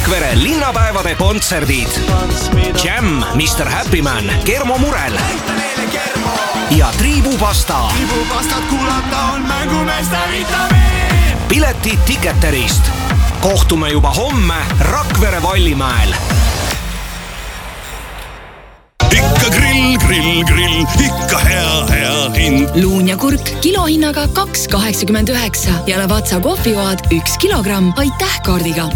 Rakvere linnapäevade kontserdid. Jam, Mr. Happy Man, Kermo Murel ja Triibupasta. Triibupastat kuulata on mängumeeste vitamiin. Piletid Ticketerist. Kohtume juba homme Rakvere Vallimäel. Ikka grill, ikka hea hind. Luun ja kurk kilohinnaga 2,89 ja Lavazza kohvioad 1 kilogramm aitäh-kaardiga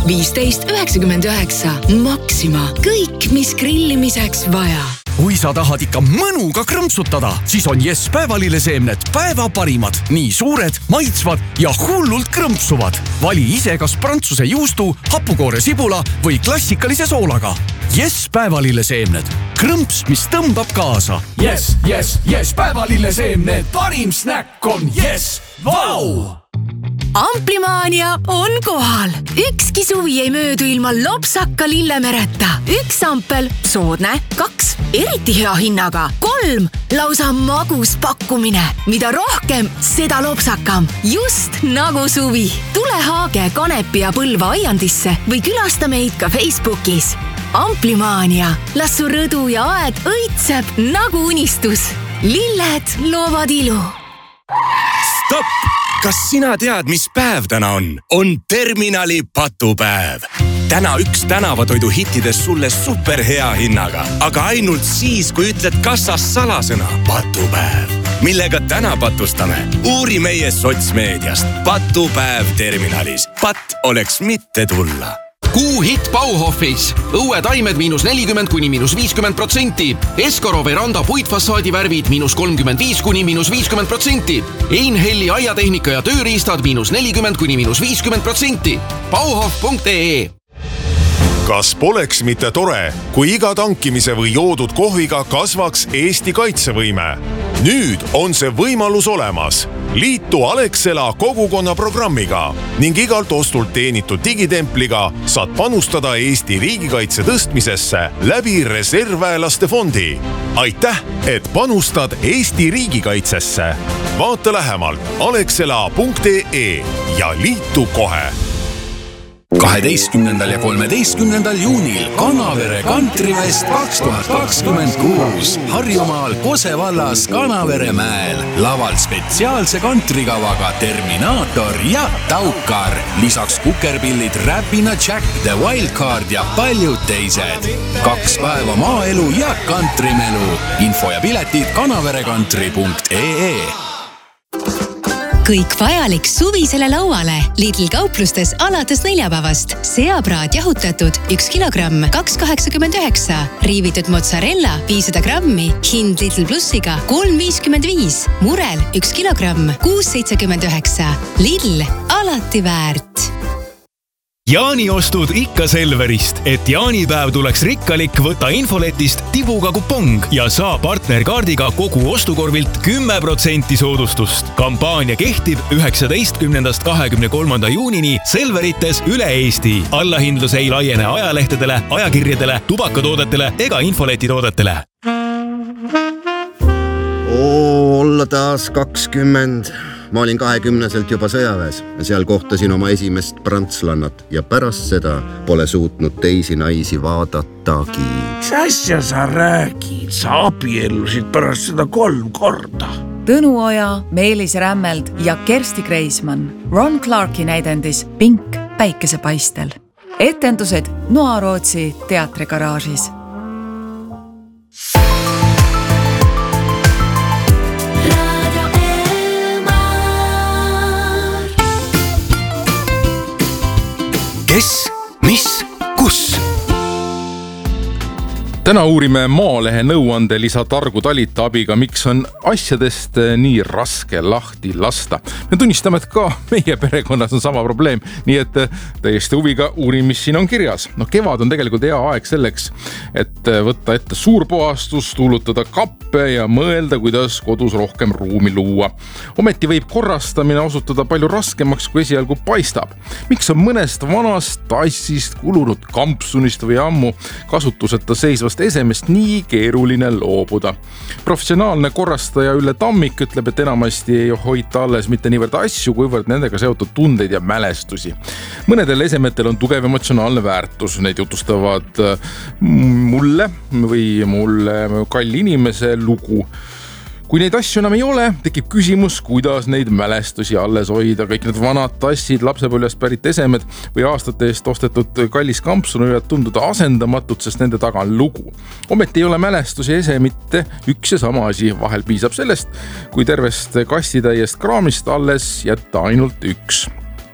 15,99. Maxima, kõik mis grillimiseks vaja. Kui sa tahad ikka mõnuga krõmpsutada, siis on Yes päevalilleseemned päeva parimad. Nii suured, maitsvad ja hullult krõmpsuvad. Vali ise kas prantsuse juustu, hapukoore sibula või klassikalise soolaga. Yes päevalilleseemned. Krõmps, mis tõmbab kaasa. Yes, päevalilleseemned. Parim snäkk on Yes. Vau! Amplimaania on kohal. Ükski suvi ei möödu ilma lopsaka lillemereta. 1 ampel, soodne, 2 eriti hea hinnaga, 3 lausa magus pakkumine. Mida rohkem, seda lopsakam. Just nagu suvi. Tule Haage, Kanepi ja Põlva aiandisse või külasta meid ka Facebookis. Amplimaania. Las su rõdu ja aed õitseb nagu unistus. Lilled loovad ilu. Stopp! Kas sina tead, mis päev täna on? On terminali patupäev. Täna üks tänavatoidu hittidest sulle superhea hinnaga, aga ainult siis, kui ütled kassas salasõna patupäev. Millega täna patustame? Uuri meie sotsmeediast. Patupäev terminalis. Pat oleks mitte tulla. Kuu hitt Bauhofis. Õuetaimed -40–50%. Eskoro veranda puitfassaadi värvid -35–50%. Einhelli aiatehnika ja tööriistad -40–50%. Bauhof.ee. Kas poleks mitte tore, kui iga tankimise või joodud kohviga kasvaks Eesti kaitsevõime? Nüüd on see võimalus olemas. Liitu Alexela kogukonna programmiga ning igalt ostult teenitud digitempliga saad panustada Eesti riigikaitse tõstmisesse läbi reservväelaste fondi. Aitäh, et panustad Eesti riigikaitsesse. Vaata lähemalt alexela.ee ja liitu kohe. 12. ja 13. juunil Kanavere Kantrivest 2026 Harjumaal Kose vallas Kanavere mäel. Laval spetsiaalse kantrikavaga Terminaator ja Taukar. Lisaks kukerpillid Räpina Jack, The Wildcard ja paljud teised. 2 päeva maaelu ja kantrimelu. Info ja piletid kanaverekantri.ee. Kõik vajalik suvisele lauale Lidl kauplustes alates neljapäevast. Seapraad jahutatud 1 kilogramm 2,89. Riivitud mozzarella 500 grammi. Hind Lidl Plussiga 3,55. Murel 1 kilogramm 6,79. Lidl alati väärt. Jaaniostud ikka Selverist. Et jaanipäev tuleks rikkalik, võta infoletist tibuga kupong ja saa partnerkaardiga kogu ostukorvilt 10% soodustust. Kampaania kehtib 19. 23. juunini Selverites üle Eesti. Allahindlus ei laiene ajalehtedele, ajakirjadele, tubakatoodetele ega infoletitoodetele. Olla taas 20. Ma olin 20-selt juba sõjaväes ja seal kohtasin oma esimest prantslannat ja pärast seda pole suutnud teisi naisi vaadatagi. Mis asja sa räägid? Sa abiellusid pärast seda 3 korda. Tõnu Oja, Meelis Rämmeld ja Kersti Kreismann. Ron Clarki näidendis Pink päikesepaistel. Etendused Noarootsi teatrigaraažis. Kes, mis, kus? Täna uurime Maalehe nõuande Lisa Targu Talita abiga, miks on asjadest nii raske lahti lasta. Me tunnistame, et ka meie perekonnas on sama probleem, nii et täiesti huviga uurin, mis siin on kirjas. Kevad on tegelikult hea aeg selleks, et võtta ette suur puhastus, tuulutada kapp õppe ja mõelda, kuidas kodus rohkem ruumi luua. Ometi võib korrastamine osutuda palju raskemaks, kui esialgu paistab. Miks on mõnest vanast tassist, kulunud kampsunist või ammu kasutuseta seisvast esemest nii keeruline loobuda? Professionaalne korrastaja Ülle Tammik ütleb, et enamasti ei hoita alles mitte niivõrd asju, kuivõrd nendega seotud tundeid ja mälestusi. Mõnedel esemetel on tugev emotsionaalne väärtus, neid jutustavad mulle kalli inimese lugu. Kui neid asju enam ei ole, tekib küsimus, kuidas neid mälestusi alles hoida. Kõik need vanad tassid, lapsepõlvest pärit esemed või aastate eest ostetud kallis kampsun võivad tunduda asendamatud, sest nende taga on lugu. Ometi ei ole mälestusi ese mitte üks ja sama asi. Vahel piisab sellest, kui tervest kastitäiest kraamist alles jätta ainult üks.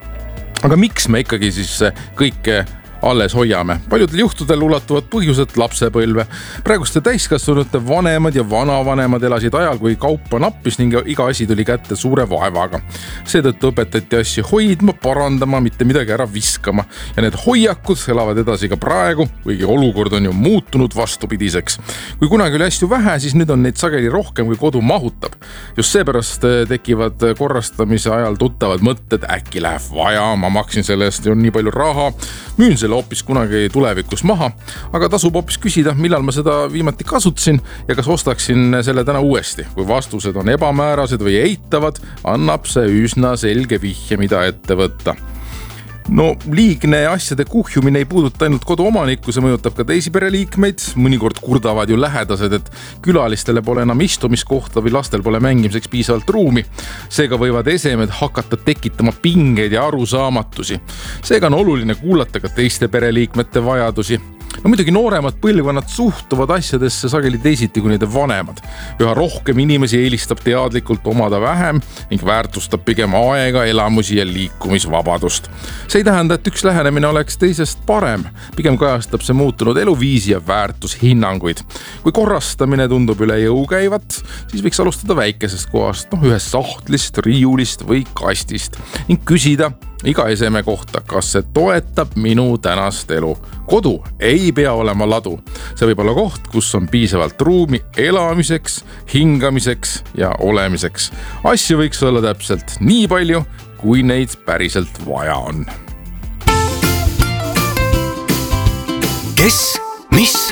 Aga miks me ikkagi siis kõike alles hoiame? Paljudel juhtudel ulatuvad põhjused lapsepõlve. Praeguste täiskasvanute vanemad ja vanavanemad elasid ajal, kui kaupa nappis ning iga asi tuli kätte suure vaevaga. Seetõttu õpetati asju hoidma, parandama, mitte midagi ära viskama. Ja need hoiakud elavad edasi ka praegu, kuigi olukord on ju muutunud vastupidiseks. Kui kunagi oli asju vähe, siis nüüd on neid sageli rohkem, kui kodu mahutab. Just seepärast tekivad korrastamise ajal tuttavad mõtted, äkki läheb vaja, ma maksin sellest ju nii palju raha, müün selle hoopis kunagi tulevikus maha, aga tasub hoopis küsida, millal ma seda viimati kasutasin ja kas ostaksin selle täna uuesti. Kui vastused on ebamäärased või eitavad, annab see üsna selge vihje, mida ette võtta. No liigne asjade kuhjumine ei puuduta ainult koduomanikku, see mõjutab ka teisi pereliikmeid. Mõnikord kurdavad ju lähedased, et külalistele pole enam istumiskohta või lastel pole mängimiseks piisavalt ruumi. Seega võivad esemed hakata tekitama pingeid ja arusaamatusi. Seega on oluline kuulata ka teiste pereliikmete vajadusi. No muidugi nooremad põlvkonnad suhtuvad asjadesse sageli teisiti kui nende vanemad. Üha rohkem inimesi eelistab teadlikult omada vähem ning väärtustab pigem aega, elamusi ja liikumisvabadust. See ei tähenda, et üks lähenemine oleks teisest parem. Pigem kajastab see muutunud eluviisi ja väärtushinnanguid. Kui korrastamine tundub üle jõu käivat, siis võiks alustada väikesest kohast, ühest sahtlist, riiulist või kastist ning küsida iga eseme kohta, kas see toetab minu tänast elu. Kodu ei pea olema ladu. See võib olla koht, kus on piisavalt ruumi elamiseks, hingamiseks ja olemiseks. Asju võiks olla täpselt nii palju, kui neid päriselt vaja on. Kes, mis